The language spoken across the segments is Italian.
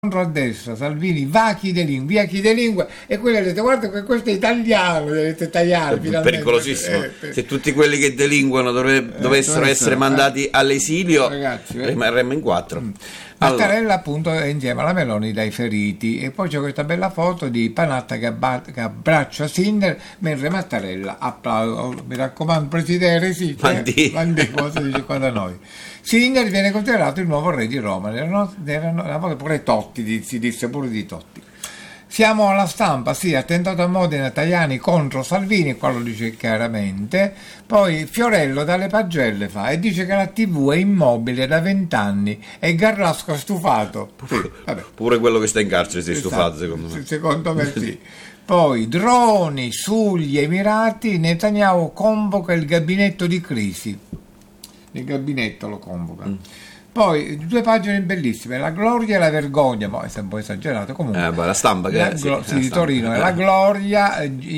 a destra, Salvini, via chi de lingua, e quelli hanno detto guarda che questo è italiano, dovete tagliare finalmente. Pericolosissimo. Se tutti quelli che delinquono dovessero essere mandati all'esilio, ragazzi, rimarremmo in quattro. Mattarella appunto è insieme alla Meloni dai feriti, e poi c'è questa bella foto di Panatta che abbraccia Sinner mentre Mattarella applaude. Mi raccomando, presidente, resiste, come si dice qua da noi. Sinner viene considerato il nuovo re di Roma, una volta pure Totti, si disse pure di Totti. Siamo alla Stampa, sì, attentato a Modena, Tajani contro Salvini, qua lo dice chiaramente. Poi Fiorello dalle pagelle fa e dice che la TV è immobile da 20 anni e Garlasco è stufato. Pure quello che sta in carcere si è stufato, secondo me. Secondo me sì. Poi droni sugli Emirati, Netanyahu convoca il gabinetto di crisi. Il gabinetto lo convoca. Poi 2 pagine bellissime, la gloria e la vergogna, ma è un po' esagerato comunque. La Stampa che di Torino, la gloria,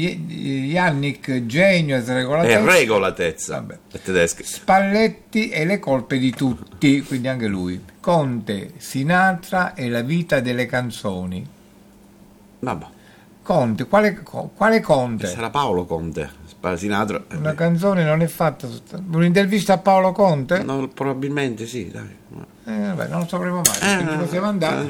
Yannick genio e regolatezza è tedesca. Spalletti e le colpe di tutti, quindi anche lui. Conte, Sinatra e la vita delle canzoni. Vabbè. Conte, quale Conte? Sarà Paolo Conte. Sinatra. Una canzone non è fatta. Un'intervista a Paolo Conte? No, probabilmente sì, dai. Vabbè, non lo sapremo mai. Possiamo andare.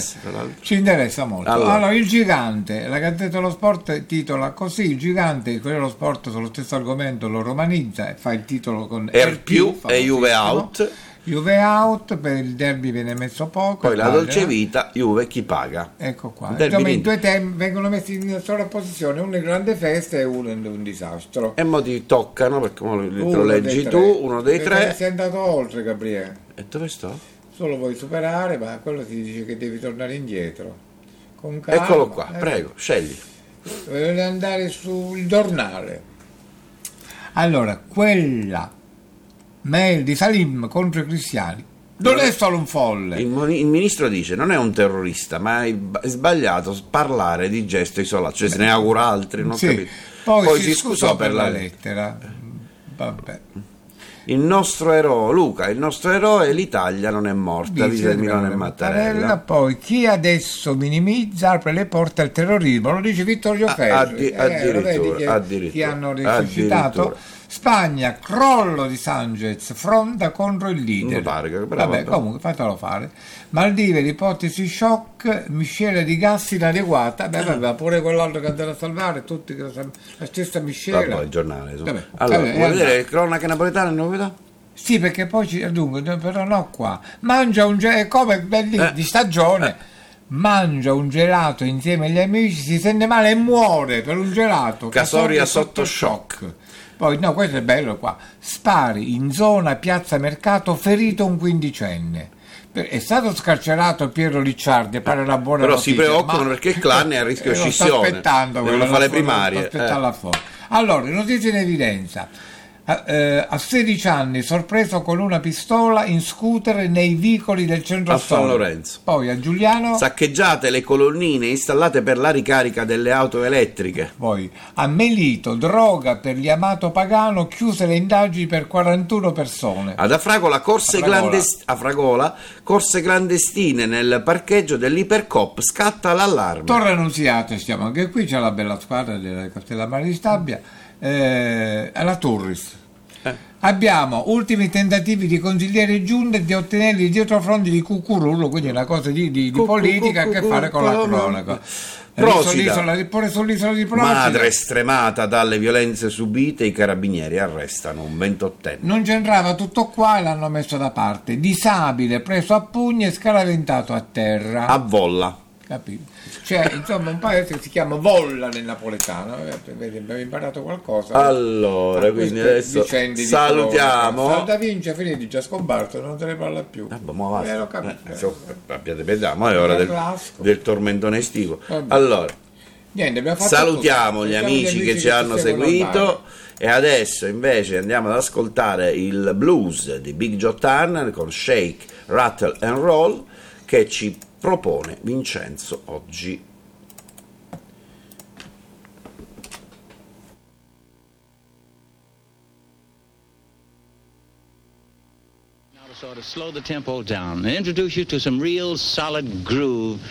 Ci interessa molto. Allora, il gigante, la Gazzetta dello Sport titola così: il gigante, quello dello sport sullo stesso argomento lo romanizza e fa il titolo con R più e Juve out. Juve out, per il derby viene messo poco. Poi la dolce vita, Juve chi paga. Ecco qua. I 2 temi vengono messi in sovrapposizione, uno in grande festa e uno in un disastro. E mo ti toccano, perché mo lo leggi tu, uno dei 3. Sei andato oltre, Gabriele. E dove sto? Solo vuoi superare, ma quello ti dice che devi tornare indietro. Con calma. Eccolo qua, prego, scegli. Voglio andare sul giornale. Allora, quella mail di Salim contro i cristiani non è solo un folle. Il ministro dice non è un terrorista, ma è sbagliato parlare di gesto isolato, cioè se ne augura altri, non ho capito. Poi si scusò per la lettera. Vabbè. Il nostro eroe, Luca, il nostro eroe, l'Italia non è morta, dice Milano e Mattarella. Poi chi adesso minimizza apre le porte al terrorismo, lo dice Vittorio Ferri. Addirittura. Chi hanno risuscitato. Spagna, crollo di Sanchez, fronda contro il leader. Vabbè, comunque fatelo fare. Maldive, l'ipotesi shock, miscela di gas inadeguata. Vabbè, pure quell'altro che andrà a salvare, tutti la stessa miscela. Vabbè, il giornale. Allora, vuoi vedere le cronache napoletane, novità? Sì, perché poi dunque, però no qua. Mangia un come di stagione. Mangia un gelato insieme agli amici, si sente male e muore per un gelato. Casoria sotto shock. Poi, no, questo è bello qua. Spari in zona Piazza Mercato, ferito un 15enne. È stato scarcerato Piero Licciardi, pare una buona però notizia. Si preoccupano perché il clan è a rischio scissione. Sto aspettando devono fare le primarie. Allora, notizie in evidenza. A 16 anni sorpreso con una pistola in scooter nei vicoli del centro San Lorenzo. Poi a Giuliano saccheggiate le colonnine installate per la ricarica delle auto elettriche. Poi a Melito droga per gli Amato Pagano, chiuse le indagini per 41 persone. Ad Afragola corse clandestine nel parcheggio dell'Ipercop, scatta l'allarme. Torre Annunziata, stiamo anche qui, c'è la bella squadra della Castellammare di Stabia, alla Turris. Abbiamo ultimi tentativi di consigliere giunta di ottenere il dietrofront di Cucurullo, quindi una cosa di politica a che fare con la cronaca. Pure sull'isola di Procida. Madre stremata dalle violenze subite, i carabinieri arrestano un 28enne. Non c'entrava tutto qua e l'hanno messo da parte. Disabile, preso a pugni e scaraventato a terra. A Volla. Capito? Cioè, insomma, un paese che si chiama Volla nel napoletano. Abbiamo imparato qualcosa. Allora, quindi adesso salutiamo. Da Vinci, finito, già scomparso, non se ne parla più. Abbiate pietà, è ora del tormentone estivo. Allora, niente, salutiamo gli amici che ci hanno seguito. E adesso invece andiamo ad ascoltare il blues di Big Joe Turner con Shake, Rattle and Roll, che ci propone Vincenzo oggi. sort of slow the tempo down and introduce you to some real solid groove